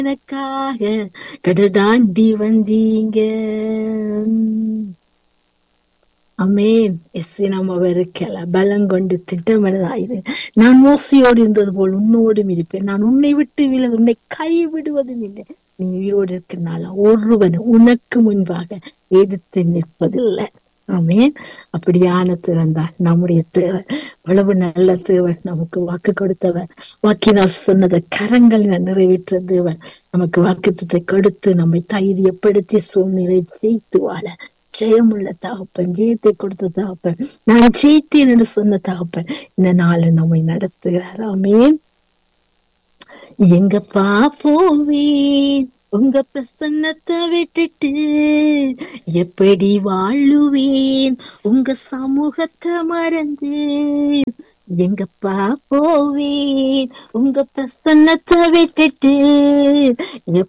எனக்காக கடல் தாண்டி வந்தீங்க. அமேன். எஸ்ஸி நம்ம வெறுக்கல பலம் கொண்டு திட்டமிடுதாயிரு. நான் மோசையோடு இருந்தது போல் உன்னோடும் இருப்பேன். நான் உன்னை விட்டு விலகு, உன்னை கைவிடுவதும் இல்லை. நீ உயிரோடு இருக்கிறனால ஒருவன் உனக்கு முன்பாக எதிர்த்து நிற்பதில்லை. ஆமேன். அப்படியான திறந்தார் நம்முடைய தேவன். அவ்வளவு நல்ல தேவன், நமக்கு வாக்கு கொடுத்தவர், வாக்கினால் சொன்னதை கரங்களில் நிறைவேற்ற தேவன், நமக்கு வாக்குத்தத்தை கொடுத்து நம்மை தைரியப்படுத்தி சூழ்நிலை ஜெயித்து வாழ ஜெயமுள்ள தகப்பன், ஜெயத்தை கொடுத்த தகப்பன், நான் ஜெயித்தேன் என்று சொன்ன தகப்பன் இந்த நாளை நம்மை நடத்துகிறார். ஆமேன். எங்கப்பா போவேன் உங்க பிரசன்னத்தை விட்டுட்டு, எப்படி வாழுவேன் உங்க சமூகத்தை மறந்து. எங்கப்பா போவேன் உங்க பிரசன்னத்தை விட்டுட்டு,